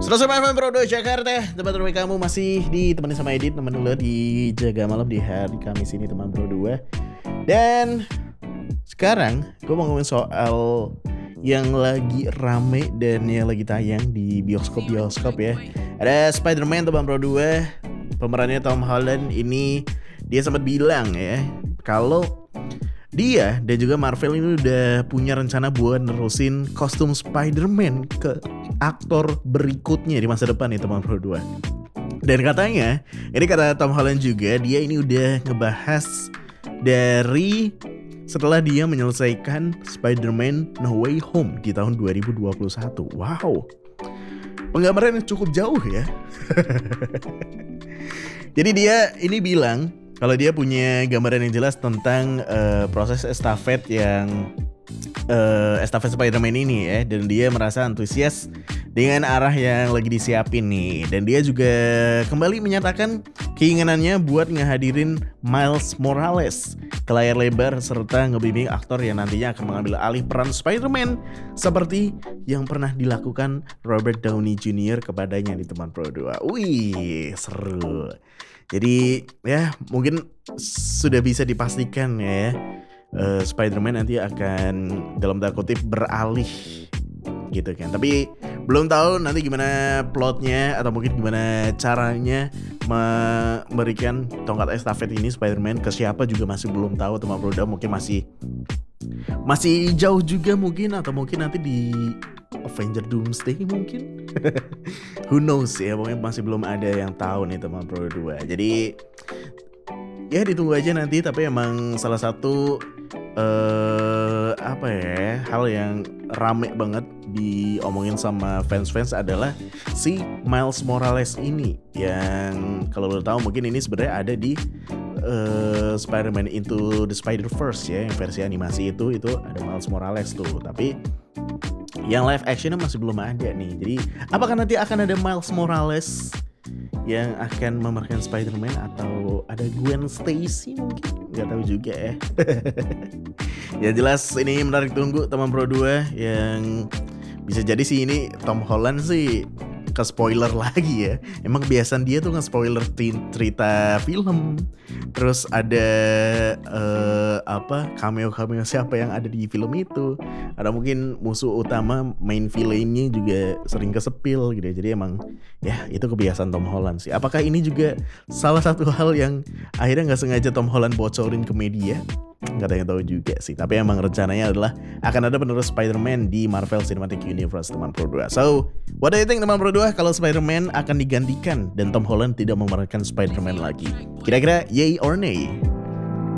105 FM Pro 2 Jakarta. Tempat rumah kamu masih ditemani sama Edit, teman lo di Jaga Malam di hari Kamis ini, teman Pro 2. Dan sekarang gue mau ngomongin soal yang lagi rame dan yang lagi tayang di bioskop ya. Ada Spider-Man, teman Pro 2. Pemerannya Tom Holland. Ini dia sempat bilang ya, kalau dia dan juga Marvel ini udah punya rencana buat nerusin kostum Spider-Man ke aktor berikutnya di masa depan nih, teman Pro 2. Dan katanya, ini kata Tom Holland juga, dia ini udah ngebahas dari setelah dia menyelesaikan Spider-Man No Way Home di tahun 2021. Wow, penggambaran yang cukup jauh ya. Jadi dia ini bilang kalau dia punya gambaran yang jelas tentang proses estafet estafet Spider-Man ini ya, dan dia merasa antusias dengan arah yang lagi disiapin nih. Dan dia juga kembali menyatakan keinginannya buat ngehadirin Miles Morales ke layar lebar serta ngebimbing aktor yang nantinya akan mengambil alih peran Spider-Man seperti yang pernah dilakukan Robert Downey Jr. kepadanya di teman Pro 2. Wih, seru. Jadi ya mungkin sudah bisa dipastikan ya, Spider-Man nanti akan dalam tanda kutip beralih gitu kan. Tapi belum tahu nanti gimana plotnya atau mungkin gimana caranya memberikan tongkat estafet ini Spider-Man ke siapa juga masih belum tahu, teman Pro 2. Mungkin masih jauh juga mungkin, atau mungkin nanti di Avenger Doomsday mungkin. Who knows ya, pokoknya masih belum ada yang tahu nih, teman Pro 2. Jadi ya ditunggu aja nanti. Tapi emang salah satu hal yang rame banget diomongin sama fans-fans adalah si Miles Morales ini, yang kalau lo tahu mungkin ini sebenarnya ada di Spider-Man Into the Spider-Verse ya, yang versi animasi itu ada Miles Morales tuh. Tapi yang live actionnya masih belum ada nih. Jadi apakah nanti akan ada Miles Morales yang akan memerankan Spider-Man, atau ada Gwen Stacy mungkin? Gak tahu juga ya. Ya jelas ini menarik tunggu, teman Pro 2. Yang bisa jadi sih ini Tom Holland sih ke spoiler lagi ya. Emang kebiasaan dia tuh nge-spoiler cerita film. Terus ada cameo siapa yang ada di film itu. Ada mungkin musuh utama, main villainnya juga sering kesepil gitu ya. Jadi emang ya itu kebiasaan Tom Holland sih. Apakah ini juga salah satu hal yang akhirnya gak sengaja Tom Holland bocorin ke media? Gak ada yang tahu juga sih. Tapi emang rencananya adalah akan ada penerus Spider-Man di Marvel Cinematic Universe, teman Pro 2. So, what do you think, teman Pro 2, kalau Spider-Man akan digantikan dan Tom Holland tidak memerankan Spider-Man lagi? Kira-kira yay or nay?